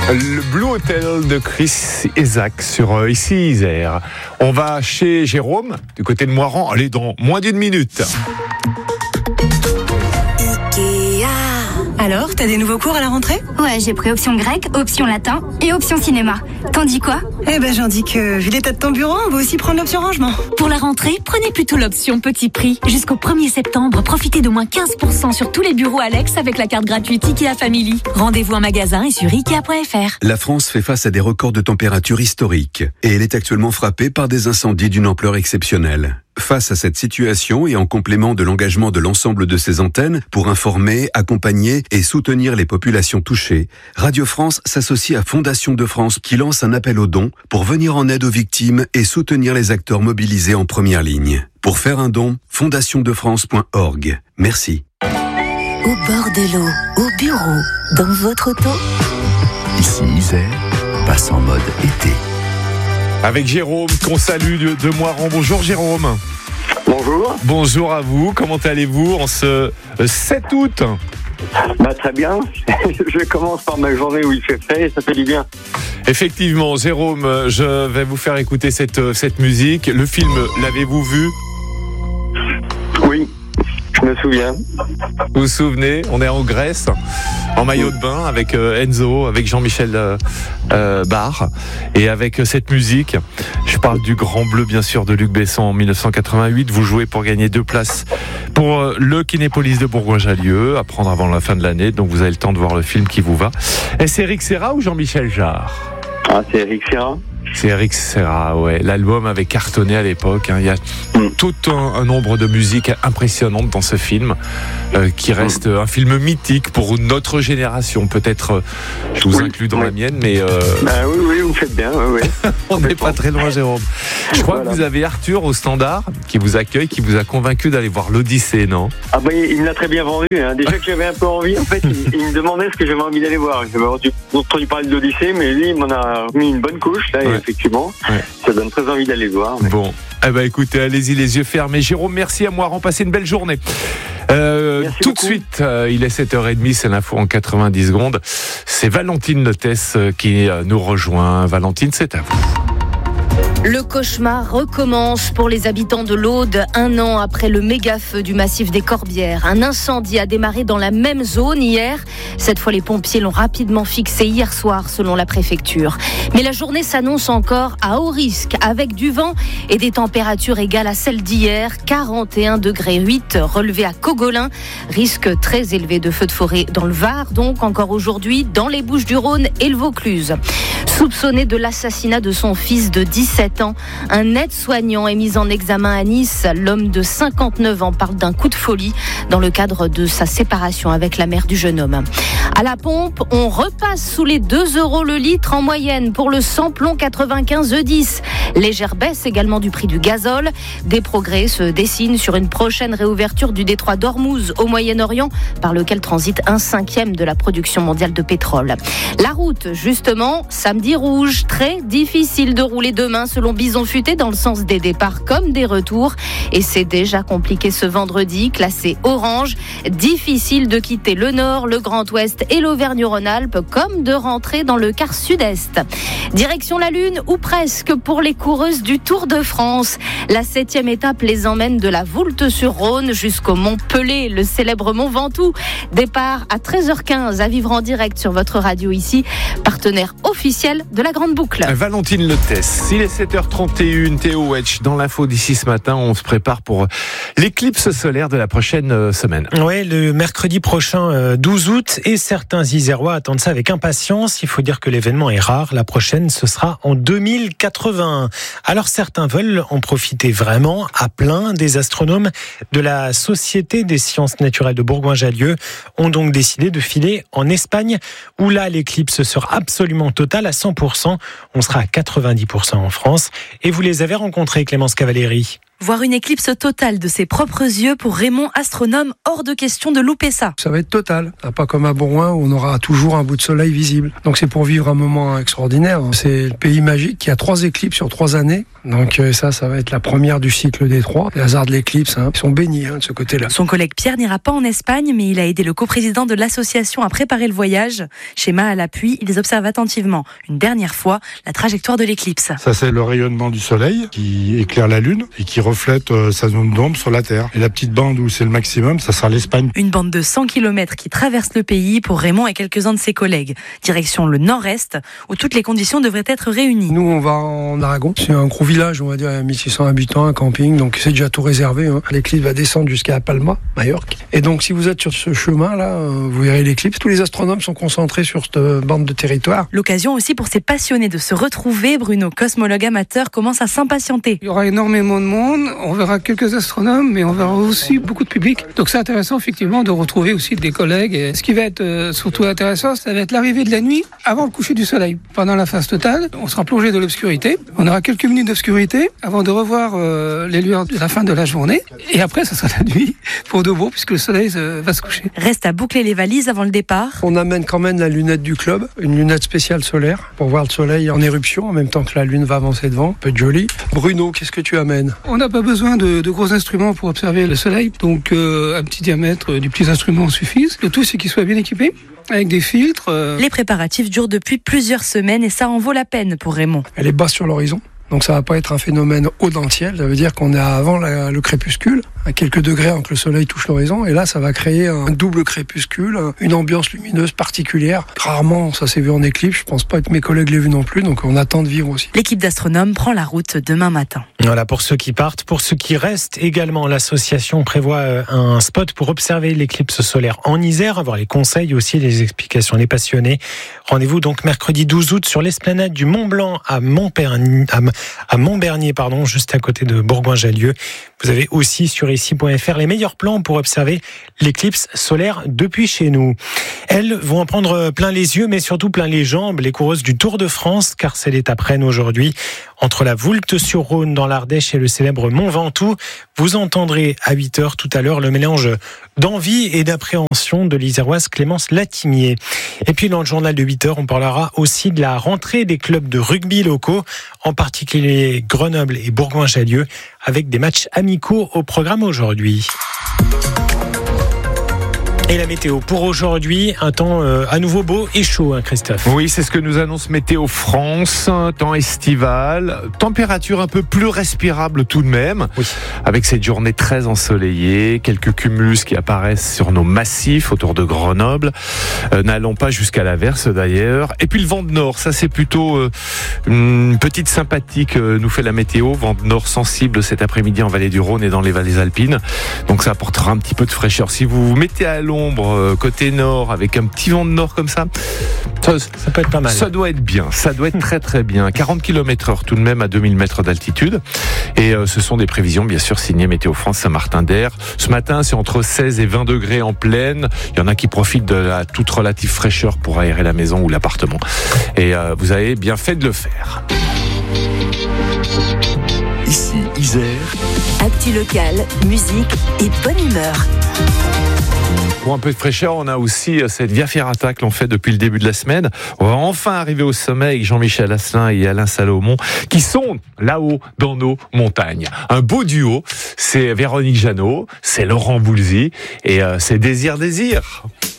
Le Blue Hotel de Chris Isaak sur ici Isère. On va chez Jérôme, du côté de Moiran. Allez, dans moins d'une minute. Alors, t'as des nouveaux cours à la rentrée ? Ouais, j'ai pris option grec, option latin et option cinéma. T'en dis quoi ? Eh ben, j'en dis que, vu l'état de ton bureau, on va aussi prendre l'option rangement. Pour la rentrée, prenez plutôt l'option petit prix. Jusqu'au 1er septembre, profitez de moins 15% sur tous les bureaux Alex avec la carte gratuite IKEA Family. Rendez-vous en magasin et sur Ikea.fr. La France fait face à des records de température historiques et elle est actuellement frappée par des incendies d'une ampleur exceptionnelle. Face à cette situation et en complément de l'engagement de l'ensemble de ses antennes pour informer, accompagner et soutenir les populations touchées, Radio France s'associe à Fondation de France qui lance un appel aux dons pour venir en aide aux victimes et soutenir les acteurs mobilisés en première ligne. Pour faire un don, fondationdefrance.org. Merci. Au bord de l'eau, au bureau, dans votre auto. Ici Isère, passe en mode été. Avec Jérôme, qu'on salue de Moiran. Bonjour Jérôme. Bonjour. Bonjour à vous. Comment allez-vous en ce 7 août ? Très bien. Je commence par ma journée où il fait frais et ça fait du bien. Effectivement, Jérôme, je vais vous faire écouter cette musique. Le film, l'avez-vous vu ? Oui, je me souviens. Vous vous souvenez ? On est en Grèce, en maillot de bain, avec Enzo, avec Jean-Michel Barre, et avec cette musique. Je parle du Grand Bleu, bien sûr, de Luc Besson en 1988. Vous jouez pour gagner 2 places pour le Kinépolis de Bourgoin-Jallieu, à prendre avant la fin de l'année. Donc vous avez le temps de voir le film qui vous va. Est-ce Éric Serra ou Jean-Michel Jarre ? C'est Éric Serra. C'est Éric Serra, ouais. L'album avait cartonné à l'époque. Il y a tout un nombre de musiques impressionnantes dans ce film, qui reste un film mythique pour notre génération. Peut-être, je vous inclus dans la mienne, mais... Oui, vous faites bien. Oui. On n'est pas très loin, Jérôme. Je crois que vous avez Arthur au standard, qui vous accueille, qui vous a convaincu d'aller voir l'Odyssée, non ? Il me l'a très bien vendu. Déjà que j'avais un peu envie, en fait, il me demandait ce que j'avais envie d'aller voir. J'avais entendu parler de l'Odyssée, mais lui, il m'en a mis une bonne couche, là, et effectivement, ça donne très envie d'aller voir. Mais... Bon, écoutez, allez-y les yeux fermés. Jérôme, merci à moi, passez une belle journée. Tout de suite, il est 7h30, c'est l'info en 90 secondes. C'est Valentine Lotès qui nous rejoint. Valentine, c'est à vous. Le cauchemar recommence pour les habitants de l'Aude, 1 an après le méga-feu du massif des Corbières. Un incendie a démarré dans la même zone hier. Cette fois, les pompiers l'ont rapidement fixé hier soir, selon la préfecture. Mais la journée s'annonce encore à haut risque, avec du vent et des températures égales à celles d'hier. 41,8 degrés relevés à Cogolin. Risque très élevé de feux de forêt dans le Var, donc encore aujourd'hui, dans les Bouches-du-Rhône et le Vaucluse. Soupçonné de l'assassinat de son fils de 17 ans, un aide-soignant est mis en examen à Nice. L'homme de 59 ans parle d'un coup de folie dans le cadre de sa séparation avec la mère du jeune homme. À la pompe, on repasse sous les 2 € le litre en moyenne pour le samplon 95 E10. Légère baisse également du prix du gazole. Des progrès se dessinent sur une prochaine réouverture du détroit d'Ormuz au Moyen-Orient, par lequel transite 1/5 de la production mondiale de pétrole. La route, justement, samedi rouge, très difficile de rouler demain selon Bison Futé dans le sens des départs comme des retours. Et c'est déjà compliqué ce vendredi, classé orange. Difficile de quitter le Nord, le Grand Ouest et l'Auvergne-Rhône-Alpes, comme de rentrer dans le quart sud-est. Direction la Lune, ou presque, pour les coureuses du Tour de France. La 7e étape les emmène de la Voulte-sur-Rhône jusqu'au Mont Pelé, le célèbre Mont Ventoux. Départ à 13h15 à vivre en direct sur votre radio ici, partenaire officiel de la Grande Boucle. Valentine Lotès, il est 7h31, Théo Wedge dans l'info d'ici ce matin. On se prépare pour l'éclipse solaire de la prochaine semaine. Ouais, le mercredi prochain 12 août, et certains Isérois attendent ça avec impatience. Il faut dire que l'événement est rare. La prochaine, ce sera en 2081. Alors certains veulent en profiter vraiment à plein. Des astronomes de la Société des sciences naturelles de Bourgoin-Jallieu ont donc décidé de filer en Espagne, où là l'éclipse sera absolument totale à 100%. On sera à 90% en France. Et vous les avez rencontrés, Clémence Cavalieri? Voir une éclipse totale de ses propres yeux pour Raymond, astronome, hors de question de louper ça. Ça va être total, pas comme à Bourgoin où on aura toujours un bout de soleil visible. Donc c'est pour vivre un moment extraordinaire. C'est le pays magique qui a 3 éclipses sur 3 années. Donc ça va être la première du cycle des 3. Les hasards de l'éclipse, ils sont bénis de ce côté-là. Son collègue Pierre n'ira pas en Espagne, mais il a aidé le coprésident de l'association à préparer le voyage. Schéma à l'appui, ils observent attentivement, une dernière fois, la trajectoire de l'éclipse. Ça, c'est le rayonnement du soleil qui éclaire la Lune et qui reflète sa zone d'ombre sur la Terre. Et la petite bande où c'est le maximum, ça sera l'Espagne. Une bande de 100 km qui traverse le pays pour Raymond et quelques-uns de ses collègues. Direction le nord-est, où toutes les conditions devraient être réunies. Nous, on va en Aragon. C'est un gros village, on va dire, 1600 habitants, un camping, donc c'est déjà tout réservé. L'éclipse va descendre jusqu'à Palma, Majorque. Et donc, si vous êtes sur ce chemin-là, vous verrez l'éclipse. Tous les astronomes sont concentrés sur cette bande de territoire. L'occasion aussi pour ces passionnés de se retrouver. Bruno, cosmologue amateur, commence à s'impatienter. Il y aura énormément de monde, on verra quelques astronomes, mais on verra aussi beaucoup de public. Donc c'est intéressant effectivement de retrouver aussi des collègues. Et ce qui va être surtout intéressant, ça va être l'arrivée de la nuit avant le coucher du soleil. Pendant la phase totale, on sera plongé dans l'obscurité. On aura quelques minutes d'obscurité avant de revoir les lueurs de la fin de la journée. Et après, ça sera la nuit pour de beau, puisque le soleil va se coucher. Reste à boucler les valises avant le départ. On amène quand même la lunette du club, une lunette spéciale solaire, pour voir le soleil en éruption, en même temps que la lune va avancer devant. Ça peut être joli. Bruno, qu'est-ce que tu amènes? On n'a pas besoin de gros instruments pour observer le soleil, donc un petit diamètre, des petits instruments suffisent. Le tout, c'est qu'ils soient bien équipés, avec des filtres. Les préparatifs durent depuis plusieurs semaines et ça en vaut la peine pour Raymond. Elle est basse sur l'horizon. Donc ça va pas être un phénomène haut dans le ciel, ça veut dire qu'on est avant le crépuscule, à quelques degrés avant que le soleil touche l'horizon, et là ça va créer un double crépuscule, une ambiance lumineuse particulière. Rarement ça s'est vu en éclipse, je pense pas que mes collègues l'aient vu non plus, donc on attend de vivre aussi. L'équipe d'astronomes prend la route demain matin. Voilà pour ceux qui partent, pour ceux qui restent également, l'association prévoit un spot pour observer l'éclipse solaire en Isère, avoir les conseils aussi, les explications des passionnés. Rendez-vous donc mercredi 12 août sur l'esplanade du Mont Blanc à Montbernier, juste à côté de Bourgoin-Jallieu. Vous avez aussi sur ici.fr les meilleurs plans pour observer l'éclipse solaire depuis chez nous. Elles vont en prendre plein les yeux, mais surtout plein les jambes, les coureuses du Tour de France, car c'est l'étape reine aujourd'hui. Entre la Voulte-sur-Rhône dans l'Ardèche et le célèbre Mont Ventoux, vous entendrez à 8h tout à l'heure le mélange d'envie et d'appréhension de l'Iséroise Clémence Latimier. Et puis dans le journal de 8h, on parlera aussi de la rentrée des clubs de rugby locaux, en particulier Grenoble et Bourgoin-Jallieu, avec des matchs amicaux au programme aujourd'hui. Et la météo pour aujourd'hui, un temps à nouveau beau et chaud, Christophe. Oui, c'est ce que nous annonce Météo France, un temps estival, température un peu plus respirable tout de même, oui. Avec cette journée très ensoleillée, quelques cumulus qui apparaissent sur nos massifs autour de Grenoble, n'allons pas jusqu'à l'averse d'ailleurs, et puis le vent de nord, ça c'est plutôt une petite sympathie que nous fait la météo, vent de nord sensible cet après-midi en vallée du Rhône et dans les vallées alpines, donc ça apportera un petit peu de fraîcheur. Si vous vous mettez à l'ombre côté nord avec un petit vent de nord comme ça peut être pas mal. Ça doit être bien, ça doit être très très bien. 40 km/h tout de même à 2000 mètres d'altitude, et ce sont des prévisions bien sûr signées Météo France Saint-Martin-d'Air. Ce matin c'est entre 16 et 20 degrés en plaine, il y en a qui profitent de la toute relative fraîcheur pour aérer la maison ou l'appartement, et vous avez bien fait de le faire. Ici Isère. Actu local, musique et bonne humeur. Pour un peu de fraîcheur, on a aussi cette Via Ferrata que l'on fait depuis le début de la semaine. On va enfin arriver au sommet avec Jean-Michel Asselin et Alain Salomon, qui sont là-haut dans nos montagnes. Un beau duo, c'est Véronique Jeannot, c'est Laurent Boulzy et c'est Désir.